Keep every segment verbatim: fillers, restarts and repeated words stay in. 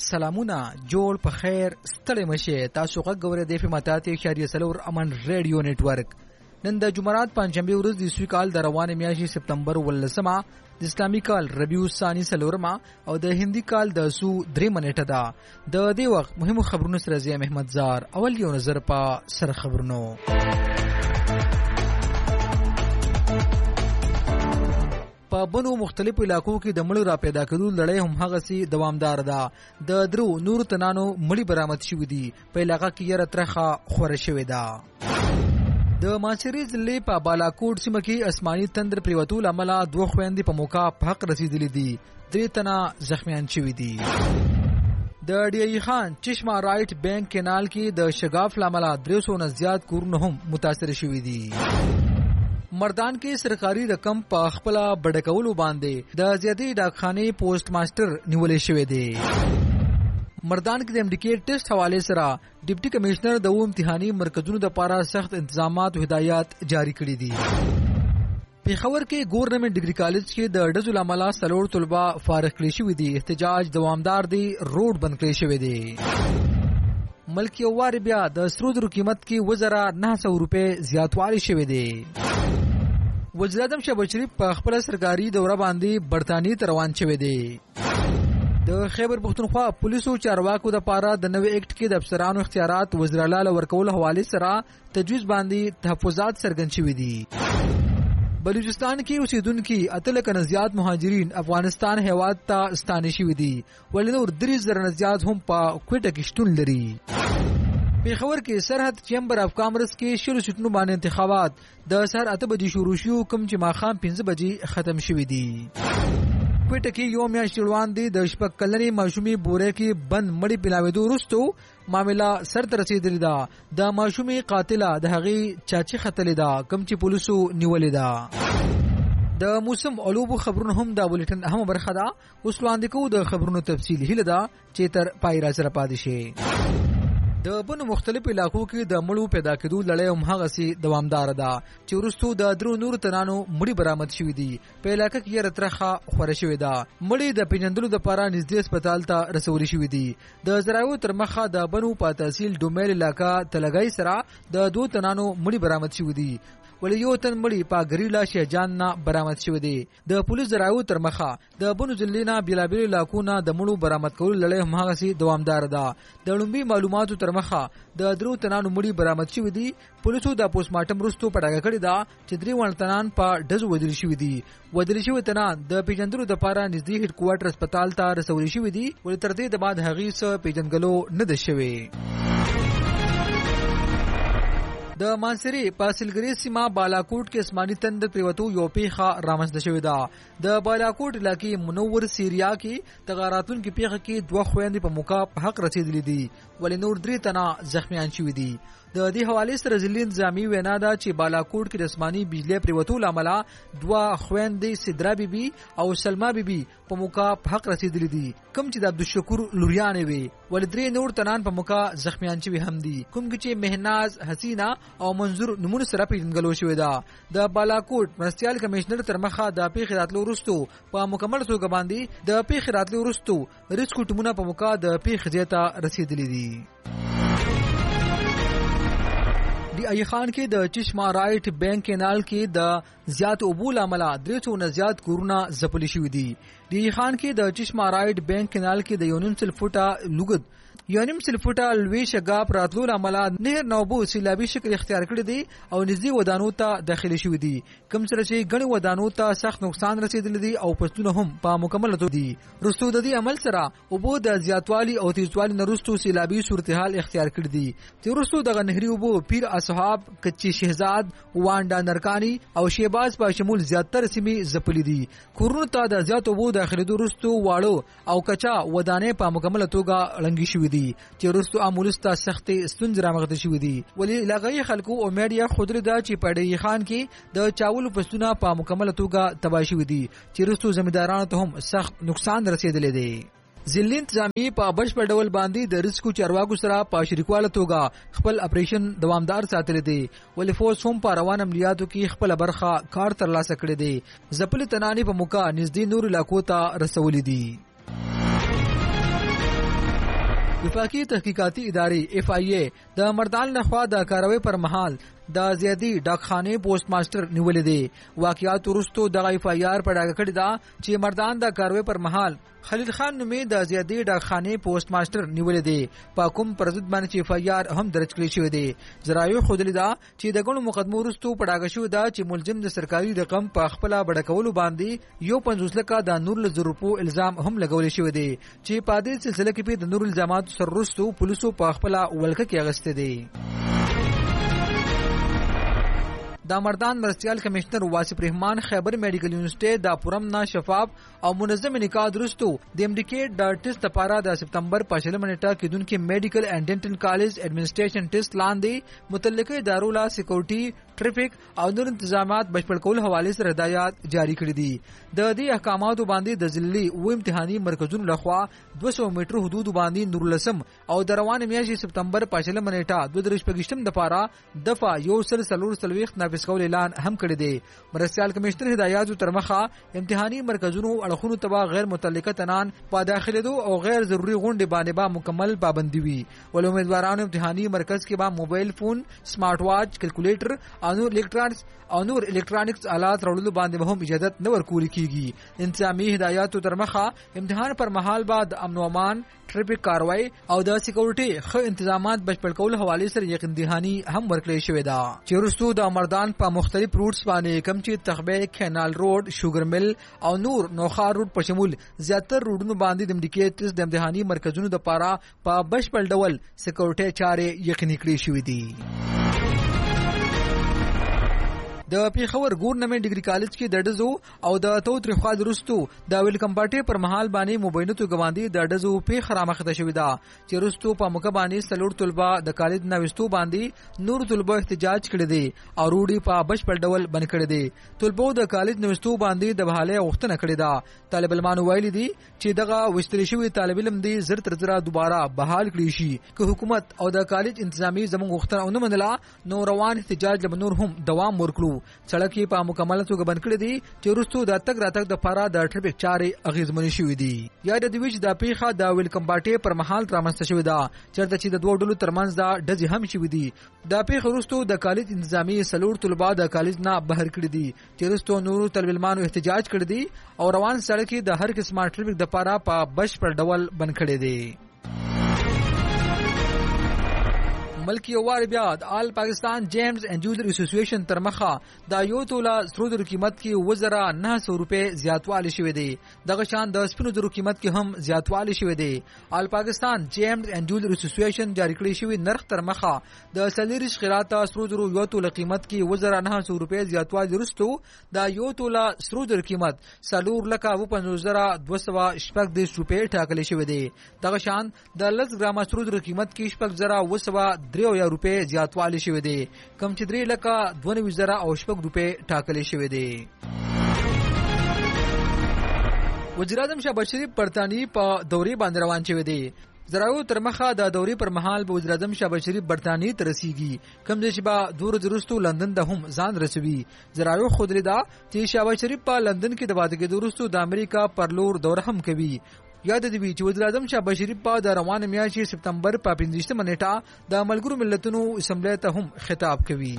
سلامونه جوړ په خیر ستړي مشه تاسو غوړې د اف ماتات اشاریه سلور امن ریډیو نتورک نن د جمعرات پنځمبه ورځ د سوي کال د روانه میاشتې سپتمبر ولسمه د اسلامي کال ربيع ثاني سلورما او د هندي کال د سو درې منټه ده د دې وخت مهمو خبرونو سره زی احمد زار اول یو نظر په سر خبرونو په بنو مختلفو علاقو کې د مړو را پیدا کېدو لړۍ هم هغه سي دوامدار ده د درو نور تنانو مړي برآمد شوې دي په علاقې کې یې راترخه خوره شوې ده د مانسری ضلع په بالاکوټ سیمه کې اسماني تندر پریوتول عمله دوه خويندې په موقع په حق رسیدلې دي درې تنه زخمیان شوي دي د ډی ای خان چشمه رائټ بینک کینال کې د شګاف لامل درې سوه نه زیات کورونه هم متاثر شوي دي مردان کې سرکاري رقم په خپل بډکولو باندې د زیاتې ډاکخانه پوسټ ماستر نیولې شوې دي مردان کې د امډیکې ټیسټ حواله سره ډیپټي کمشنر د امتحاني مرکزونو د لپاره سخت انتظامات او هدایات جاری کړي دي پیښور کې ګورنمنت ډیګري کالج کې د ډزو لامل سلوړ طلبه فارغ کړي شوې دي احتجاج دوامدار دی روډ بند کړي شوې دي ملکی اوار بیا د سرو زرو قیمت کې وزره نه سوه روپۍ زیاتوالی شوې دي وزیر اعظم شهباز شریف په خپل سرکاري دوره باندې برتانی ته روان شوی دی د خیبر پختونخوا پولیسو چارواکو د پاره د نوې اکټ کې د افسرانو اختیارات وزیر اعلی ورکول حواله سره تجویز باندې تحفظات څرګند شوي دي بلوچستان کې اوسیدونکو اتل کنه زیات مهاجرین افغانستان هیواد ته ستانه شوي دي ولې نور درې زره زیات هم په کوټه کې شتون لري پیښور کې سرحد چیمبر اف کامرس کې شروع شټنو باندې انتخابات د سهار اته بجې شروع شو کوم چې ماخام پنځه بجې ختم شوي دي کوټه کې یو میاشت روان دي د شپږ کلنې ماشومي بوره کې بند مړی پلاوېدو وروسته معاملې سر ته رسیدلې ده د ماشومي قاتله د هغې چاچی ختلې ده کوم چې پولیسو نیولې ده د موسم علوبو خبرونه هم د بولټن اهم برخه ده اوس وړاندې کوو د خبرونو تفصیل هله ده چې تر پای را سره پاتې شي د بنو مختلف علاقو کې د مړو پیدا کېدو لړۍ هم هغه سي دوامدار ده چې ورستو د درو نور تنانو مړي برآمد شوي دي په علاقې کې یې راترخه خوره شوې ده مړي د پیژندلو لپاره نږدې هسپتال ته رسولي شوي دي د زراعو تر مخه د بنو په تحصیل ډومیل علاقه تلګای سره د دوه تنانو مړي برآمد شوي دي ولې یو تن مړی په ګریلا شهجان نه برآمد شوی دی د پولیس زراعو تر مخه د بنو ضلع نه بیلابیل علاقونه د مړو برآمد کول لړۍ هم هغه سي دوامدار ده د لومبي معلوماتو تر مخه د درو تنانو مړي برآمد شوی دي پولیسو د پوسټ مارټم وروسته پټاګه کړی دا چې درې ون تنان په ډزو ودرې شوی دي ودرې شوی تنان د پیژندلو د لپاره نږدې هډ کوارټر هسپتال ته رسولي شوی دي ولې تر دې د بعد هغې څه پیژنګلو نه ده شوی د مانسری په سلګری سیمه بالاکوټ کې اسماني تندر پریوتو یو پیخه رامنځته شوې ده د بالاکوټ علاقې منور سیریا کې تغاراتون کې پیخه کې دوه خويندې په موقع په حق رسیدلې دي ولې نور درې تنه زخمیان شوي دي د دې حواله سره ځلې نظامی وینا ده چې بالاکوټ کې د اسماني بجلی پریوتو لامل دوه خويندې سدرا بیبي او سلما بیبي په موقع په حق رسیدلې دي کوم چې د عبدالشکور لوریانې وي ولې درې نور تنان په موقع زخمیان شوي هم دي کوم چې مهناز حسینا او منظور نمونه سره پیژنګلو شوې ده د بالاکوټ مرستيال کمشنر تر مخه د پیښې راتلو وروسته په مکمل توګه باندې د پیښې راتلو وروسته ریسکو ټیمونه په موقع د پیښې ځای رسیدلې دي دی ای خان کې د چشمه رائټ بینک کینال کې د زیات اوبول عمله درې سوه نه زیات کورونه ځپلي شوي دي دی ای خان کې د چشمه رائټ بینک کینال کې د یونیم سل فوټه لوګد یونیم سل فوټه لوی شګاپ راتلو عمله نهر نوبو سیلابي شکل اختیار کړی دی او نږدې ودانو ته داخلي شوي دي کوم سره چې غني ودانو ته سخت نقصان رسیدلی دی او پښتون هم په مکمل توګه دي رستو د دې عمل سره اوبو د زیاتوالي او تیزوالي نرستو سیلابي صورتحال اختیار کړی دي چې رستو د نهري اوبو پیر اصحاب کچي شهزاد وانډا نرکانی او شیباز په شمول زیاتره سیمې ځپلې دي کورونو ته د زیات اوبو داخلي رستو واړو او کچا ودانې په مکمل توګه لنګي شوي دي چې رستو امولستا سختي ستونزې رامغته شوې دي ولې علاقې خلکو او میډیا خودره دا چې پړې خان کې د چاول پښتونه په مکمل توګه تباہي شوې دي چې رستو زمیندارانو ته هم سخت نقصان رسیدلی دی ځلې انتظامی په بشپړ ډول باندې د ریسکو چارواکو سره په شریکواله توګه خپل اپریشن دوامدار ساتل دي ولې فورس هم په روان عملیاتو کې خپل برخه کار ترلاسه کړی دی ځپل تنانی په موقع نږدې نور علاقو ته رسولې دي وفاقي تحقیقاتي ادارې اف آی ای د مردان لخوا د کاروي پر مهال د زیادی ډاکخانه پوسټ ماستر نیولې دي. واقعیات ورستو د اف آی آر په ډاګه کړی دا چې مردان د کاروي پر مهال خلیل خان نومې د زیادی ډاکخانه پوسټ ماستر نیولې دي. په کوم پرځد باندې چې اف آی آر هم درج کړی شوی دی. زرایو خودلی دا چې د غنو مقدمو ورستو په ډاګه شو دا چې ملزم د سرکاري رقم په خپل بډکولو باندې یو پنځوس لکه د نور لزر روپو الزام هم لګول شوی دی چې په دې سلسله کې په د نور الزامات سر ورستو پولیسو په خپل ولکه کې اغسته دي. د مردان مرستیال کمشنر واسف رحمان خیبر میډیکل یونیورسيټي د پورم نا شفاف او منظم نکاح درستو د امډیکیټ د ټیسټ لپاره د سپتمبر په شلمه نیټه کې دونکو میډیکل اینڈ ډینټل کالج ایڈمنسټریشن ټیسټ لاندې متعلقه ادارو لا سکیورټي ټریفیک او نور انتظامات بشپړ کول حواله سره هدایت جاری کړې دي. د دې احکاماتو باندې د ځلي او امتحاني مرکزونو لخوا دوه سوه میټر حدود باندې نور لسم او د روان میاشتې سپتمبر په شلمه نیټه دوه درش پګشتم د لپاره دفعه یو سل سلور سلويخ نافذ کول اعلان هم کړی دی. مرستیال کمشنر هدایت تر مخه امتحاني مرکزونو اړخونو تبا غیر متعلقه تنان په داخليدو او غیر ضروري غونډې باندې با مکمل پابندي وي. ول امیدوارانو امتحاني مرکز کې با موبایل فون، سمارټ واچ، کیلکولیټر او نور الکترونیکس او نور الکترونیکس آلات راوړلو باندې هم اجازه نه ورکول کیږي. انتظامی هدایت تر مخه امتحان پر مهال بعد امن و امان، ټریفیک کاروایی او د سکیورټي خو انتظامات بشپړ کول حواله سره یقین دهانی هم ورکړی شوې ده. چې ورستو د مردان په مختلف روټس باندې کم چې تخبه کینال روډ، شوګر مل او نور نوخار روډ په شمول زیاتر روډونو باندې د امډیکیټس د امتحاني مرکزونو د پاره په بشپړ ډول سکیورټي چارې یقیني کړې شوې دي. د پیښور ګورنمنت ډیګري کالج کې د ډزو او د توت رخوا درستو د ویلکم پارټي پر مهال باندې مبینو تو غواندي د ډزو په خرامخته شوې ده. چې رستو په موقع باندې سلوړ طلبه د کالج نوښتو باندې نور طلبه احتجاج کړي دي او روډي په بشپړ ډول بند کړي دي. طلبه د کالج نوښتو باندې د بحاله غوښتنه کړې ده. طالب علمانو ویلي دي چې دغه وشتري شوی طالب علم دي زر تر زر دوباره بحال کړي شي. که حکومت او د کالج انتظامی زموږ غوښتنه ونه منله نو روان احتجاج لبنور هم دوام ورکړو. سړک په مکمل توګه بند کړی دي چې ورستو د تک راتک د پاره د ټریفیک چارې اغیزمنې شوې دي. یا د دویچ د پیخه د ویلکم پارټي پر مهال ترامسته شوې ده چرته چې د دوه ډلو ترمنځ د ډزې هم شوې دي. د پیخه ورستو د کالج انتظامی سلوړ طلبه د کالج نه بهر کړی دي چې ورستو نورو طالب علمانو احتجاج کړی دي او روان سړک د هر قسمه ټریفیک د پاره په بشپړ ډول بند کړی دي. ملکی اوار بیا د آل پاکستان جیمز اینڈ یوزر اسوسییشن تر مخه د یو توله سرو زرو قیمت کې وزره نه سو روپے زیاتوالی شوې دي. دغه شان د سپینو زرو قیمت کې هم زیاتوالی شوې دي. آل پاکستان جیمز اینڈ یوزر اسوسییشن جاری کړی شوی نرخ تر مخه د سلیریش خیراته سرو زرو یو توله قیمت کې وزره نه سو روپے زیاتوالی ورستو د یو توله سرو زرو قیمت سلور لکه و پنځوس زره دوه سوه شپږ دېرش روپے ټاکل شوی دی. دغه شان د لس ګرامه سرو زرو قیمت کې شپږ زره و سوه دریو یا روپے زیاتوالی شوی دی. کم چې درې لکه دوه نوي زره او شپږ روپے ټاکل شوی دی. وزیر اعظم شهباز شریف برطانیې په دورې باندې روان شوی دی. زراو تر مخه د دورې پر مهال به وزیر اعظم شهباز شریف برطانیې ته رسیږي. کم چې به دور درستو لندن د هم ځان رسوي. زراو خودلی دا چې شهباز شریف په لندن کې د واده کې درستو د امریکا پر لور دوره هم کوي. یاد دی چې وزیر اعظم شهباز شریف په د روان میاشتې سپتمبر په پنځوسمه نیټه د ملګرو ملتونو اسمبلی ته هم خطاب کوي.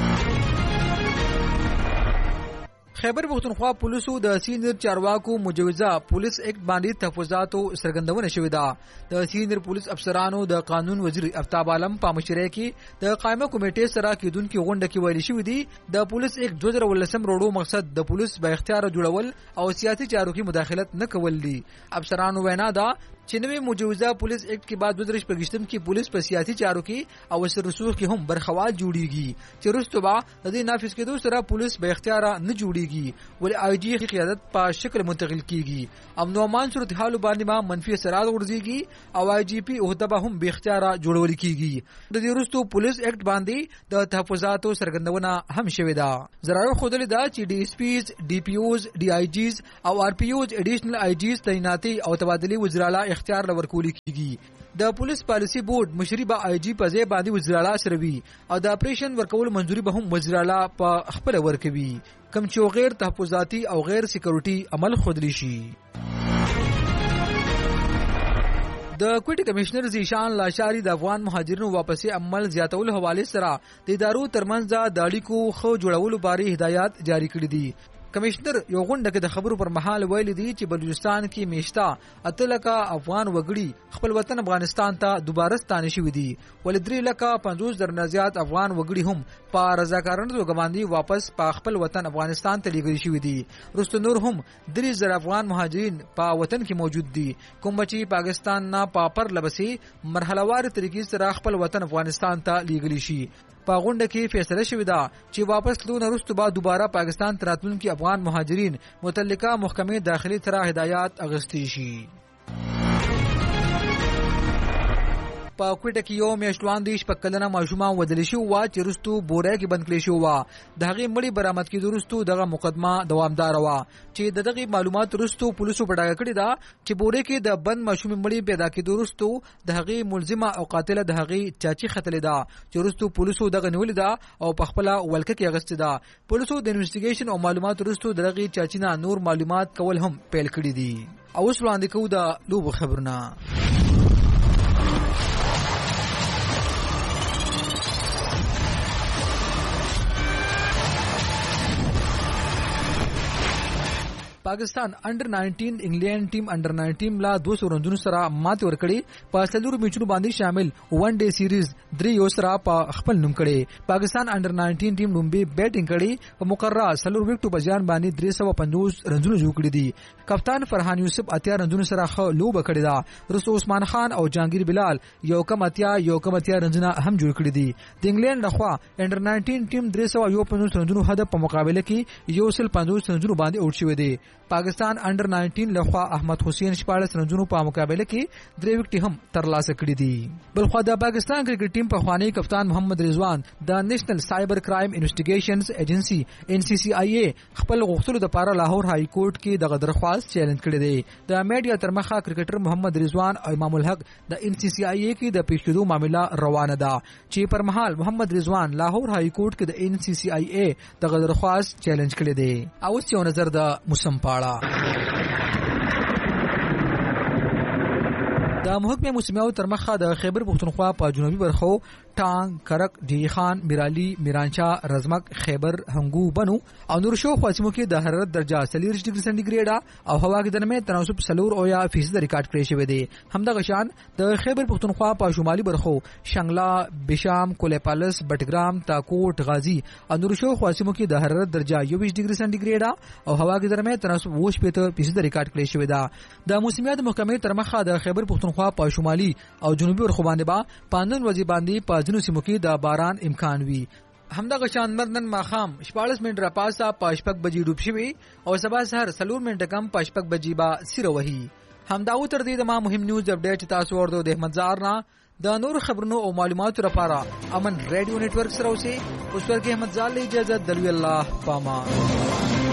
خیبر پختونخوا پولیسو د سینیر چارواکو مجوزه پولیس اکټ باندې تحفظاتو سرګندونه شوې ده. د سینیر پولیس افسرانو د قانون وزیر افتاب عالم په مشرۍ کې د قائمه کمیټې سره کېدونکو غونډه کې ویل شوې دي د پولیس اکټ دوه زره ولسم روړو مقصد د پولیس با اختیار جوړول او سیاسي چارو کې مداخلت نه کول دي. افسرانو وینا ده چې نوې مجوزه پولیس اکټ کې بعد دوه پګشتم کې پولیس په سیاسي چارو کې او سر رسوخ کې هم برخوال جوړیږي چې رستوبه د دې نافذ کېدو سره پولیس به اختیار نه جوړیږي ولې آی جی قیادت په شکل منتقل کیږي. امن او امان صورتحال باندې ما منفي اثرات ورځيږي او آی جی پی عہده به هم به اختیار جوړول کیږي. د دې رستو پولیس اکټ باندې د تحفظاتو سرګندونه هم شوې ده. زراعو خودل دا چې ډي اس پیز، ډي پی اوز، ډي آی جیز او آر پی اوز اډیشنل آی جیز تعیناتي او تبادلي وزراله اختیار لور کولی کیږي. د پولیس پالیسی بورډ مشري به آی جی په ځای باندې وزیر اعلی سره وي او د اپریشن ورکول منځوري به هم وزیر اعلی په خپل ورکوي کوم چې غیر تحفظاتي او غیر سکیورټي عمل خودلی شي. د کوټي کمشنر زیشان لاشاری د افغان مهاجرینو واپسی عمل زیاتولو حواله سره د ادارو ترمنځ د اړیکو خو جوړولو باره هدایات جاری کړي دي. کمشنر یو غونډه کې د خبرو پر مهال ویل دي چې بلوچستان کې میشتا اتلکه افغان وګړي خپل وطن افغانستان ته دوباره ستانه شوي دي، ول درې لکه پنځوس زره زیات افغان وګړي هم په رضاکارانه توګه باندې واپس په خپل وطن افغانستان ته لیږل شوي دي. وروسته نور هم درې زره افغان مهاجرین په وطن کې موجود دي کوم چې پاکستان نه په پرلبسي مرحلهوار طریقې سره خپل وطن افغانستان ته لیږل شي. په غونډه کې فیصله شوې ده چې واپس تلو نه وروسته به دوباره پاکستان ته راتلونکي افغان مهاجرین متعلقه محکمې داخلي تر هدایات اغوستي شي. په کوټه کې یو میاشت وړاندې شپږ کلنه ماشومان ودل شو وا چې وروسته بورې کې بند کړی شو وا د هغې مړی برآمد کېدو وروسته دغه مقدمه دوامدار وا چې د دغه معلومات وروسته پولیسو په ډاګه کړی دا چې بورې کې د بند ماشوم مړی پیدا کېدو وروسته د هغې ملزمه او قاتله د هغې چاچی خطلې ده چې وروسته پولیسو دغه نیولې ده او په خپل ولکه کې اغستې ده. پولیسو د انویسټیګیشن او معلومات وروسته دغه چاچی نه نور معلومات کول هم پیل کړی دي. اوس وړاندې کوو د لوبو خبرونه. پاکستان انډر ناینټین انګلند ټیم انډر ناینټین لا دوه سو رنونو سره ماته ورکړي په سلور میچونو باندې شامل ون ډے سیریز درې یو سره په خپل نوم کړي. پاکستان انډر ناینټین ټیم لومبي بیټینګ کړي په مقرره سلور وکټو په ځان باندې درې سو پنځوس رنونو جوړ کړي دي. کپتان فرحان یوسف اتیا رنونو سره خو لوب کړي دا. رسو عثمان خان او جهانگیر بلال یو کم اتیا یو کم اتیا رنونه هم جوړ کړي دي. د انګلند لخوا انډر ناینټین ټیم درې سو یو پنځوس رنونو هدف په مقابله کې یو سل پنځوس رنونو باندې اوټ شوی دی. پاکستان انډر ناینټین لخوا احمد حسین شپاړس رنونو په مقابله کې درې وکټي هم ترلاسه کړي دي. بلخوا د پاکستان کرکټ ټیم په خوانی کپتان محمد رضوان د نېشنل سایبر کرائم انویسټیګیشنز ایجنسی ان سی سی آی ای خپل غوښتلو لپاره لاهور هائی کورټ کې د درخواست چیلنج کړی دی. د میډیا ترمخه کرکټر محمد رضوان او امام الحق د ان سی سی آی ای کې د پیښېدو معاملې روانه ده چې پر مهال محمد رضوان لاهور هائی کورټ کې د ان سی سی آی ای د درخواست چیلنج کړی دی. اوس یو نظر د موسم پاړه. د محکمه موسمیاتو تر مخه د خیبر پختونخوا په جنوبي برخو ټانګ، کرک، ډیری خان، میرالي، میرانچا، رزمک، خیبر، هنګو، بنو او نور شو خاصمو کې د حرارت درجه سلیریش ډیګري سنټیګریډ او هوا کې درمه تناسب سلور او یا فیصد ریکارډ کړی شوی دی. همدغه شان د خیبر پختونخوا په شمالي برخو شنګلا، بشام، کولیپالس، بټګرام، تاکوټ، غازی او نور شو خاصمو کې د حرارت درجه یوویشت ډیګري سنټیګریډ او هوا کې درمه تناسب اووه شپږ فیصد ریکارډ کړی شوی دی. د موسمیات محکمې تر مخه د خیبر پختونخوا په شمالي او جنوبي برخو باندې با پاندن وځي باندې په ځینو سیمو کې د باران امکان وي. همدغه شان مردن ماخام شپاړس منټ را پاسه په شپږ بجې ډوب شوي او سبا سحر څلور منټه کم په شپږ بجې به سیره وهي. همداو تر دې د ما مهم نیوز اپډیټ تاسو ورته د احمد زار نه د نور خبرونو او معلوماتو لپاره امن ریډیو نتورک سره اوسئ. اوس ورکه احمد زار له اجازه دلوي الله پامان.